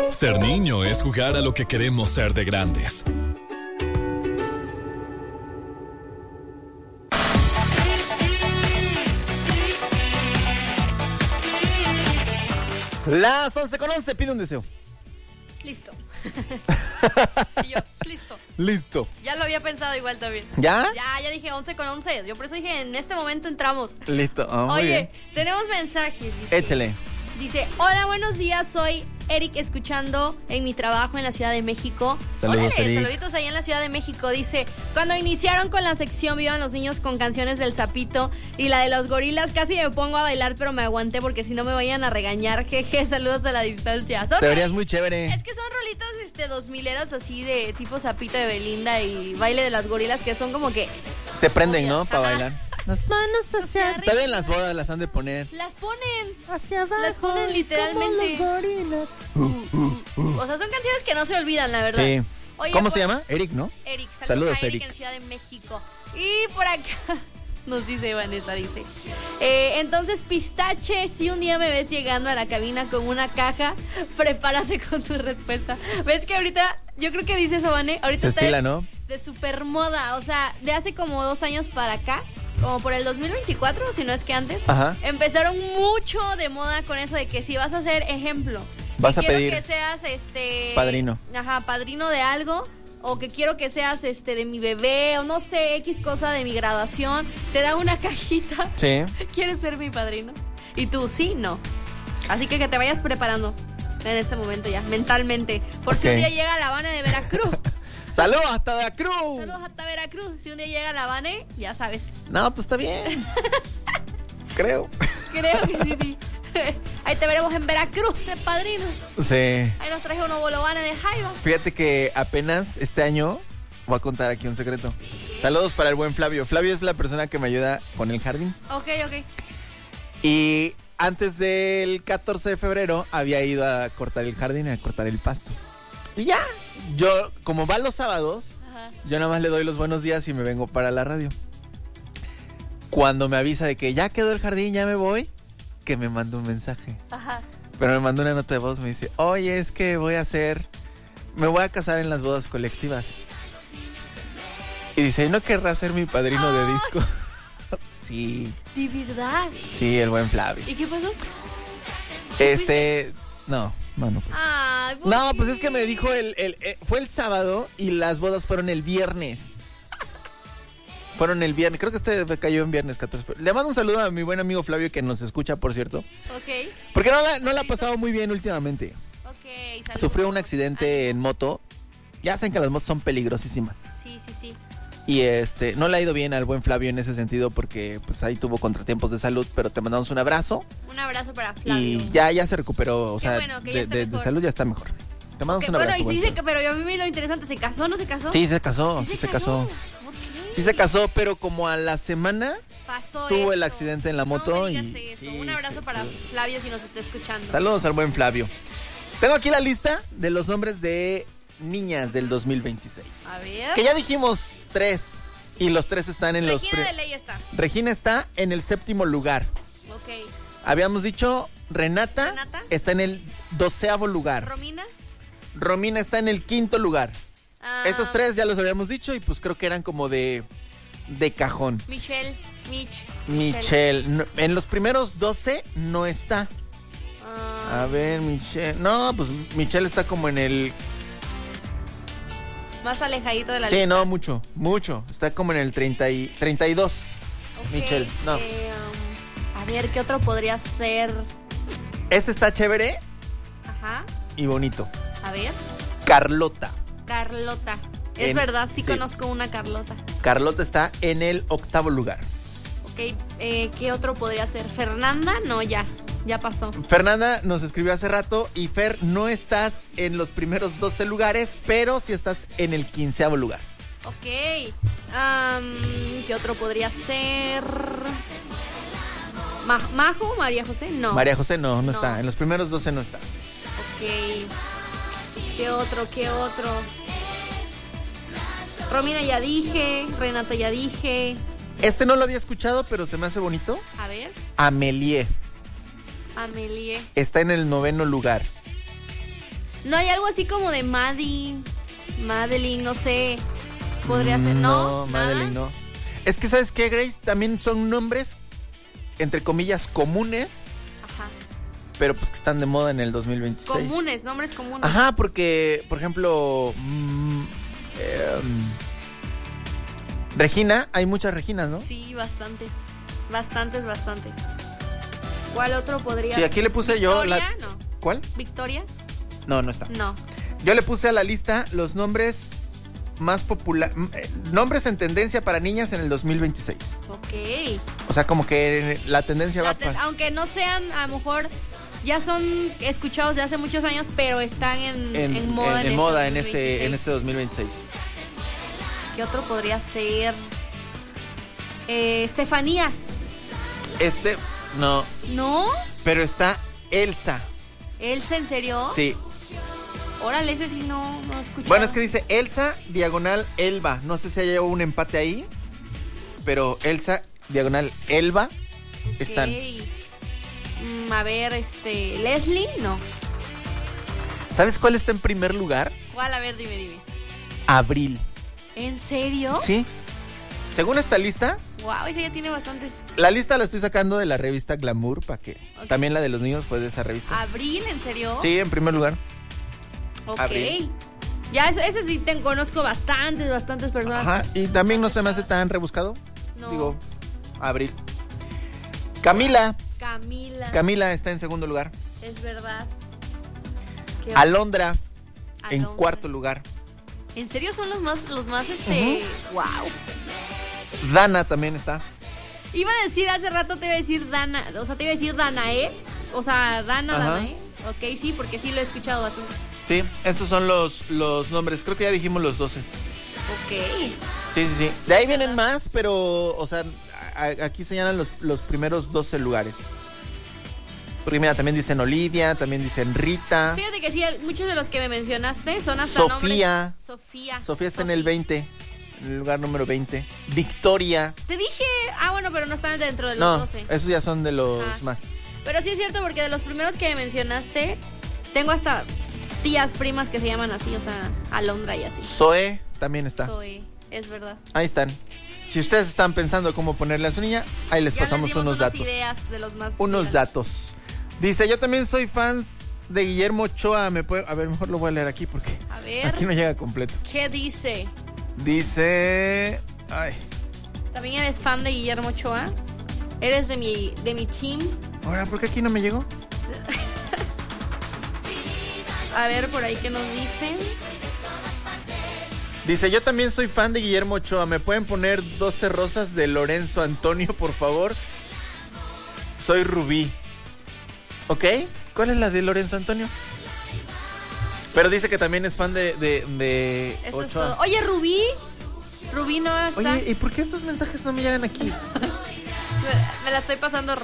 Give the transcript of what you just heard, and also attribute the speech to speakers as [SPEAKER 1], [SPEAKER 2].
[SPEAKER 1] Ser niño es jugar a lo que queremos ser de grandes.
[SPEAKER 2] Las 11:11, pide un deseo.
[SPEAKER 3] Listo. Y yo, listo.
[SPEAKER 2] Listo.
[SPEAKER 3] Ya lo había pensado igual también.
[SPEAKER 2] ¿Ya?
[SPEAKER 3] Ya dije 11:11. Yo por eso dije, en este momento entramos.
[SPEAKER 2] Listo. Oh, muy
[SPEAKER 3] Oye,
[SPEAKER 2] bien.
[SPEAKER 3] tenemos mensajes. Dice,
[SPEAKER 2] Échale.
[SPEAKER 3] Dice, hola, buenos días, soy Eric, escuchando en mi trabajo en la Ciudad de México.
[SPEAKER 2] Saludos,
[SPEAKER 3] Órale,
[SPEAKER 2] Eric.
[SPEAKER 3] saluditos ahí en la Ciudad de México. Dice, cuando iniciaron con la sección Vivan los niños con canciones del Zapito y la de los gorilas, casi me pongo a bailar, pero me aguanté porque si no me vayan a regañar. Jeje, saludos a la distancia.
[SPEAKER 2] Te verías muy chévere.
[SPEAKER 3] Es que son rolitas 2000eras así de tipo Zapito de Belinda y baile de las gorilas que son como que...
[SPEAKER 2] Te prenden,
[SPEAKER 3] obvias.
[SPEAKER 2] ¿no? Para
[SPEAKER 3] Ajá.
[SPEAKER 2] bailar. Las manos hacia arriba. Todavía en las bodas las han de poner.
[SPEAKER 3] Las ponen.
[SPEAKER 2] Hacia abajo.
[SPEAKER 3] Las ponen literalmente.
[SPEAKER 2] Como los gorilas.
[SPEAKER 3] O sea, son canciones que no se olvidan, la verdad.
[SPEAKER 2] Sí.
[SPEAKER 3] Oye,
[SPEAKER 2] ¿Cómo
[SPEAKER 3] pues,
[SPEAKER 2] se llama? Eric, ¿no?
[SPEAKER 3] Eric,
[SPEAKER 2] Saludos,
[SPEAKER 3] a Eric,
[SPEAKER 2] Eric.
[SPEAKER 3] en Ciudad de México. Y por acá nos dice Vanessa, dice, entonces, Pistache, si un día me ves llegando a la cabina con una caja, prepárate con tu respuesta. ¿Ves que ahorita, yo creo que dice eso, Vane? Ahorita
[SPEAKER 2] Se
[SPEAKER 3] está
[SPEAKER 2] estila, ¿no?
[SPEAKER 3] de super moda, o sea, de hace como 2 años para acá, como por el 2024, si no es que antes,
[SPEAKER 2] Ajá.
[SPEAKER 3] empezaron mucho de moda con eso de que si vas a ser ejemplo,
[SPEAKER 2] Vas
[SPEAKER 3] que
[SPEAKER 2] a
[SPEAKER 3] quiero
[SPEAKER 2] pedir
[SPEAKER 3] que seas
[SPEAKER 2] padrino.
[SPEAKER 3] Ajá, padrino de algo, o que quiero que seas de mi bebé, o no sé, X cosa de mi graduación, te da una cajita.
[SPEAKER 2] Sí.
[SPEAKER 3] ¿Quieres ser mi padrino? Y tú, sí, no. Así que te vayas preparando en este momento ya, mentalmente. Por si
[SPEAKER 2] Ok.
[SPEAKER 3] un día llega La Habana de Veracruz.
[SPEAKER 2] ¡Saludos hasta Veracruz!
[SPEAKER 3] Saludos hasta Veracruz. Si un día llega La Habana, ya sabes.
[SPEAKER 2] No, pues está bien. Creo.
[SPEAKER 3] Creo que sí, sí. Ahí te veremos en Veracruz, de padrino.
[SPEAKER 2] Sí.
[SPEAKER 3] Ahí nos traje unos bolovanes de jaiba.
[SPEAKER 2] Fíjate que apenas este año voy a contar aquí un secreto. Saludos para el buen Flavio. Flavio es la persona que me ayuda con el jardín.
[SPEAKER 3] Ok, ok.
[SPEAKER 2] Y antes del 14 de febrero había ido a cortar el jardín, a cortar el pasto. Y ya. Yo, como va los sábados,
[SPEAKER 3] Ajá.
[SPEAKER 2] yo nada más le doy los buenos días y me vengo para la radio. Cuando me avisa de que ya quedó el jardín, ya me voy, que me manda un mensaje.
[SPEAKER 3] Ajá.
[SPEAKER 2] Pero me mandó una nota de voz, me dice, oye, es que me voy a casar en las bodas colectivas. Y dice, ¿no querrás ser mi padrino de disco? Sí,
[SPEAKER 3] ¿De verdad?
[SPEAKER 2] sí, el buen Flavio.
[SPEAKER 3] ¿Y qué pasó?
[SPEAKER 2] No fue.
[SPEAKER 3] Ay, ¿por
[SPEAKER 2] No,
[SPEAKER 3] qué?
[SPEAKER 2] pues es que me dijo fue el sábado y las bodas fueron el viernes. Fueron el viernes, creo que este cayó en viernes 14. Le mando un saludo a mi buen amigo Flavio que nos escucha, por cierto.
[SPEAKER 3] Ok,
[SPEAKER 2] Porque no la ha pasado muy bien últimamente.
[SPEAKER 3] ok. Saludos.
[SPEAKER 2] Sufrió un accidente en moto. Ya saben que las motos son peligrosísimas.
[SPEAKER 3] Sí, sí, sí.
[SPEAKER 2] Y no le ha ido bien al buen Flavio en ese sentido porque pues ahí tuvo contratiempos de salud, pero te mandamos un abrazo.
[SPEAKER 3] Un abrazo para Flavio.
[SPEAKER 2] Y ya se recuperó, o
[SPEAKER 3] Qué
[SPEAKER 2] sea,
[SPEAKER 3] bueno, que ya está
[SPEAKER 2] de
[SPEAKER 3] mejor.
[SPEAKER 2] salud ya está mejor. Te mandamos
[SPEAKER 3] Ok,
[SPEAKER 2] un abrazo.
[SPEAKER 3] bueno, y
[SPEAKER 2] buen
[SPEAKER 3] sí,
[SPEAKER 2] Flavio.
[SPEAKER 3] pero a mí lo interesante, ¿se casó o no se casó?
[SPEAKER 2] Sí, se casó, sí se casó.
[SPEAKER 3] Ok.
[SPEAKER 2] Sí se casó, pero como a la semana
[SPEAKER 3] Pasó
[SPEAKER 2] tuvo el
[SPEAKER 3] esto.
[SPEAKER 2] accidente en la
[SPEAKER 3] No
[SPEAKER 2] moto
[SPEAKER 3] me digas
[SPEAKER 2] y...
[SPEAKER 3] eso.
[SPEAKER 2] sí,
[SPEAKER 3] Un abrazo
[SPEAKER 2] sí,
[SPEAKER 3] para
[SPEAKER 2] sí.
[SPEAKER 3] Flavio si nos está escuchando.
[SPEAKER 2] Saludos al buen Flavio. Tengo aquí la lista de los nombres de niñas del 2026.
[SPEAKER 3] A ver.
[SPEAKER 2] Que ya dijimos 3 y los 3 están en
[SPEAKER 3] Regina
[SPEAKER 2] los...
[SPEAKER 3] de Ley está.
[SPEAKER 2] Regina está en el 7º lugar.
[SPEAKER 3] Ok.
[SPEAKER 2] Habíamos dicho Renata,
[SPEAKER 3] Renata.
[SPEAKER 2] está en el 12º lugar.
[SPEAKER 3] Romina.
[SPEAKER 2] Romina está en el 5º lugar.
[SPEAKER 3] Ah,
[SPEAKER 2] Esos 3 ya los habíamos dicho y pues creo que eran como de cajón.
[SPEAKER 3] Michelle.
[SPEAKER 2] Michelle. No, en los primeros 12 no está.
[SPEAKER 3] Ah,
[SPEAKER 2] A ver, Michelle. No, pues Michelle está como en el...
[SPEAKER 3] más alejadito de la
[SPEAKER 2] Sí,
[SPEAKER 3] lista.
[SPEAKER 2] no, mucho. Está como en el 32.
[SPEAKER 3] Ok,
[SPEAKER 2] Michelle, no.
[SPEAKER 3] A ver, ¿qué otro podría ser?
[SPEAKER 2] Este está chévere
[SPEAKER 3] Ajá.
[SPEAKER 2] y bonito.
[SPEAKER 3] A ver.
[SPEAKER 2] Carlota.
[SPEAKER 3] Carlota. Es verdad, sí
[SPEAKER 2] sí.
[SPEAKER 3] conozco una Carlota.
[SPEAKER 2] Carlota está en el 8º lugar.
[SPEAKER 3] Ok, ¿qué otro podría ser? ¿Fernanda? No, ya pasó.
[SPEAKER 2] Fernanda nos escribió hace rato y Fer, no estás en los primeros 12 lugares, pero sí estás en el 15º lugar.
[SPEAKER 3] Ok. ¿Qué otro podría ser? ¿Majo? ¿María José? No.
[SPEAKER 2] María José no
[SPEAKER 3] No.
[SPEAKER 2] está. En los primeros 12 no está.
[SPEAKER 3] Ok. ¿Qué otro? Romina ya dije, Renata ya dije.
[SPEAKER 2] Este no lo había escuchado, pero se me hace bonito.
[SPEAKER 3] A ver,
[SPEAKER 2] Amelie
[SPEAKER 3] Amelie.
[SPEAKER 2] está en el 9º lugar.
[SPEAKER 3] No hay algo así como de Madeline, no sé. Podría ser, ¿no?
[SPEAKER 2] No, Madeline no. Es que, ¿sabes qué, Grace? También son nombres, entre comillas, comunes,
[SPEAKER 3] Ajá.
[SPEAKER 2] pero pues que están de moda en el 2026.
[SPEAKER 3] Nombres comunes.
[SPEAKER 2] Ajá, porque, por ejemplo, Regina, hay muchas Reginas, ¿no?
[SPEAKER 3] Sí, bastantes. Bastantes. ¿Cuál otro podría
[SPEAKER 2] Sí, aquí le puse yo la...
[SPEAKER 3] ¿Victoria? No.
[SPEAKER 2] ¿Cuál?
[SPEAKER 3] ¿Victoria?
[SPEAKER 2] No, no está.
[SPEAKER 3] No.
[SPEAKER 2] Yo le puse a la lista los nombres más populares, nombres en tendencia para niñas en el 2026.
[SPEAKER 3] Ok.
[SPEAKER 2] O sea, como que la tendencia va para...
[SPEAKER 3] Aunque no sean, a lo mejor ya son escuchados de hace muchos años, pero están en moda.
[SPEAKER 2] En moda en este 2026.
[SPEAKER 3] ¿Qué otro podría ser? Estefanía.
[SPEAKER 2] No.
[SPEAKER 3] ¿No?
[SPEAKER 2] Pero está Elsa.
[SPEAKER 3] ¿Elsa, en serio?
[SPEAKER 2] Sí.
[SPEAKER 3] Órale, ese sí no escuché.
[SPEAKER 2] Bueno, es que dice Elsa, diagonal, Elba. No sé si haya un empate ahí, pero Elsa, diagonal, Elba, están.
[SPEAKER 3] A ver, Leslie, no.
[SPEAKER 2] ¿Sabes cuál está en primer lugar?
[SPEAKER 3] ¿Cuál? A ver, dime.
[SPEAKER 2] Abril.
[SPEAKER 3] ¿En serio?
[SPEAKER 2] Sí. Según esta lista,
[SPEAKER 3] Wow, ese ya tiene bastantes.
[SPEAKER 2] la lista la estoy sacando de la revista Glamour, para que también la de los niños fue de esa revista.
[SPEAKER 3] ¿Abril, en serio?
[SPEAKER 2] Sí, en primer lugar.
[SPEAKER 3] Ok.
[SPEAKER 2] Abril.
[SPEAKER 3] Ya, ese sí te conozco bastantes personas.
[SPEAKER 2] Ajá, y también no se me hace tan rebuscado.
[SPEAKER 3] No.
[SPEAKER 2] Digo, Abril. Camila
[SPEAKER 3] Camila.
[SPEAKER 2] está en segundo lugar.
[SPEAKER 3] Es verdad.
[SPEAKER 2] Alondra en
[SPEAKER 3] Alondra.
[SPEAKER 2] cuarto lugar.
[SPEAKER 3] ¿En serio son los más, Wow.
[SPEAKER 2] Dana también está.
[SPEAKER 3] Iba a decir hace rato, te iba a decir Dana, o sea, te iba a decir Danae. O sea,
[SPEAKER 2] Ajá.
[SPEAKER 3] Danae. Ok, sí, porque sí lo he escuchado bastante.
[SPEAKER 2] Sí, estos son los nombres. Creo que ya dijimos los 12.
[SPEAKER 3] Ok.
[SPEAKER 2] Sí. De ahí vienen más, pero, o sea, aquí señalan los primeros 12 lugares. Porque mira, también dicen Olivia, también dicen Rita.
[SPEAKER 3] Fíjate que sí, muchos de los que me mencionaste son hasta
[SPEAKER 2] Sofía.
[SPEAKER 3] nombres. Sofía.
[SPEAKER 2] Sofía está en el 20, en el lugar número 20. Victoria.
[SPEAKER 3] Te dije, bueno, pero no están dentro de los
[SPEAKER 2] No,
[SPEAKER 3] 12.
[SPEAKER 2] esos ya son de los
[SPEAKER 3] Ah.
[SPEAKER 2] más.
[SPEAKER 3] Pero sí es cierto, porque de los primeros que me mencionaste, tengo hasta tías, primas que se llaman así, o sea, Alondra y así.
[SPEAKER 2] Zoe también está.
[SPEAKER 3] Zoe, es verdad.
[SPEAKER 2] Ahí están. Si ustedes están pensando cómo ponerle a su niña, ahí les
[SPEAKER 3] Ya
[SPEAKER 2] pasamos
[SPEAKER 3] les dimos
[SPEAKER 2] unos
[SPEAKER 3] unas
[SPEAKER 2] datos.
[SPEAKER 3] ideas de los más
[SPEAKER 2] Unos
[SPEAKER 3] virales.
[SPEAKER 2] datos. Dice, yo también soy fans de Guillermo Ochoa. A ver, mejor lo voy a leer aquí porque
[SPEAKER 3] A ver,
[SPEAKER 2] aquí no llega completo.
[SPEAKER 3] ¿qué dice?
[SPEAKER 2] Dice... Ay,
[SPEAKER 3] ¿También eres fan de Guillermo Ochoa? ¿Eres de mi team?
[SPEAKER 2] ahora, ¿por qué aquí no me llegó?
[SPEAKER 3] A ver, por ahí, ¿qué nos dicen?
[SPEAKER 2] Dice, yo también soy fan de Guillermo Ochoa. ¿Me pueden poner 12 rosas de Lorenzo Antonio, por favor? Soy Rubí. ¿Ok? ¿Cuál es la de Lorenzo Antonio? Pero dice que también es fan de
[SPEAKER 3] Eso es
[SPEAKER 2] Ochoa.
[SPEAKER 3] todo. Oye, Rubí no está.
[SPEAKER 2] Oye, ¿y por qué esos mensajes no me llegan aquí?
[SPEAKER 3] Me la estoy pasando